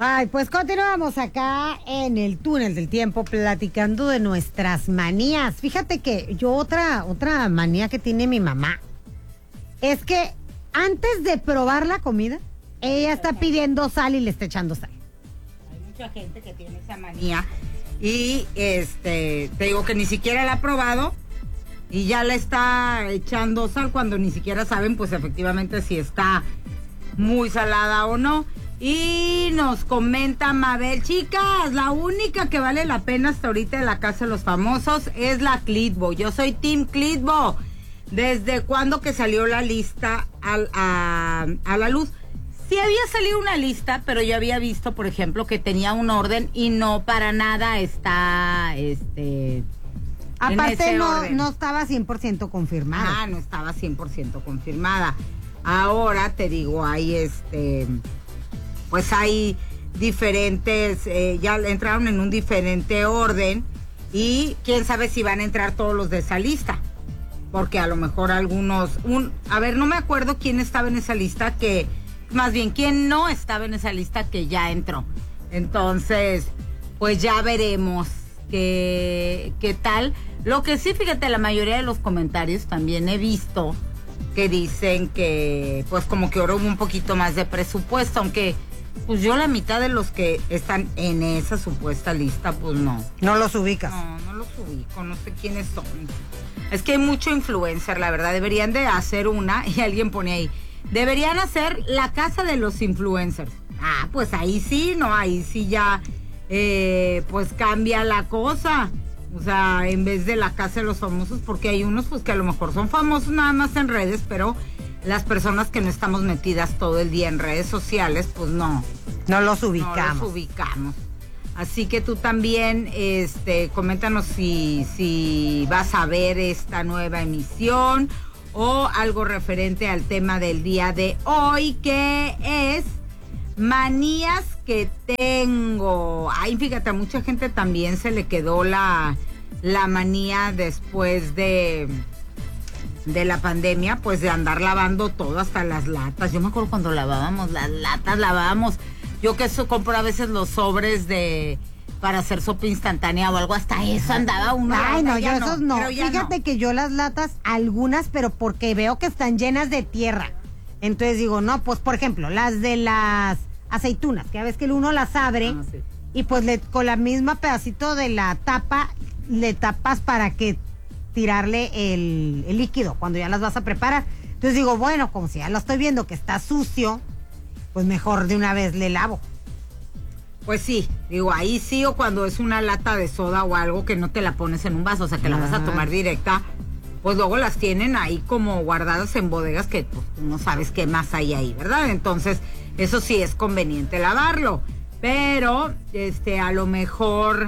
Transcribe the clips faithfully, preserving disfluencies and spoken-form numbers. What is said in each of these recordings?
Ay, pues continuamos acá en el túnel del tiempo platicando de nuestras manías. Fíjate que yo otra, otra manía que tiene mi mamá es que antes de probar la comida, ella está pidiendo sal y le está echando sal. Hay mucha gente que tiene esa manía y este te digo que ni siquiera la ha probado y ya le está echando sal cuando ni siquiera saben pues efectivamente si está muy salada o no. Y nos comenta Mabel, chicas, la única que vale la pena hasta ahorita de la Casa de los Famosos es la Clitbo. Yo soy Team Clitbo. ¿Desde cuándo que salió la lista al, a, a la luz? Sí había salido una lista, pero yo había visto, por ejemplo, que tenía un orden y no para nada está, este... Aparte no, no estaba cien por ciento confirmada. Ah, no estaba cien por ciento confirmada. Ahora te digo, hay este... pues hay diferentes, eh, ya entraron en un diferente orden y quién sabe si van a entrar todos los de esa lista, porque a lo mejor algunos, un, a ver, no me acuerdo quién estaba en esa lista que, más bien, quién no estaba en esa lista que ya entró. Entonces, pues ya veremos qué, qué tal. Lo que sí, fíjate, la mayoría de los comentarios también he visto que dicen que, pues como que ahora hubo un poquito más de presupuesto, aunque... pues yo la mitad de los que están en esa supuesta lista, pues no. No los ubicas. No, no los ubico, no sé quiénes son. Es que hay mucho influencer, la verdad. Deberían de hacer una, y alguien pone ahí, deberían hacer la casa de los influencers. Ah, pues ahí sí, no, ahí sí ya, eh, pues cambia la cosa. O sea, en vez de la casa de los famosos, porque hay unos pues que a lo mejor son famosos nada más en redes, pero... las personas que no estamos metidas todo el día en redes sociales, pues no. No los ubicamos. No los ubicamos. Así que tú también, este, coméntanos si, si vas a ver esta nueva emisión o algo referente al tema del día de hoy, que es manías que tengo. Ay, fíjate, a mucha gente también se le quedó la, la manía después de... de la pandemia, pues de andar lavando todo, hasta las latas. Yo me acuerdo cuando lavábamos las latas, lavábamos, yo que eso compro a veces los sobres de para hacer sopa instantánea o algo, hasta eso andaba uno. Ay, no, yo esos no. no. Fíjate no. que yo las latas, algunas, pero porque veo que están llenas de tierra. Entonces digo, no, pues por ejemplo, las de las aceitunas, que a veces que uno las abre ah, sí. y pues le, con la misma pedacito de la tapa, le tapas para que tirarle el, el líquido cuando ya las vas a preparar. Entonces digo, bueno, como si ya lo estoy viendo que está sucio, pues mejor de una vez le lavo. Pues sí, digo, ahí sí, o cuando es una lata de soda o algo que no te la pones en un vaso, o sea, que la ah. vas a tomar directa, pues luego las tienen ahí como guardadas en bodegas que pues, no sabes qué más hay ahí, ¿verdad? Entonces, eso sí es conveniente lavarlo, pero este, a lo mejor...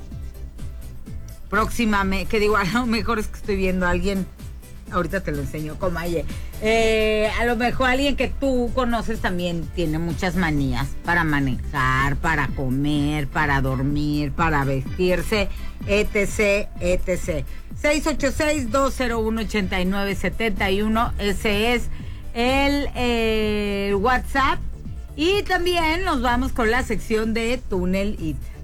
próximamente, que digo, a lo mejor es que estoy viendo a alguien, ahorita te lo enseño, como ayer, eh, a lo mejor alguien que tú conoces también tiene muchas manías para manejar, para comer, para dormir, para vestirse, etc, etc. seis ocho seis, dos cero uno, ocho nueve siete uno, ese es el eh, WhatsApp, y también nos vamos con la sección de Túnel It.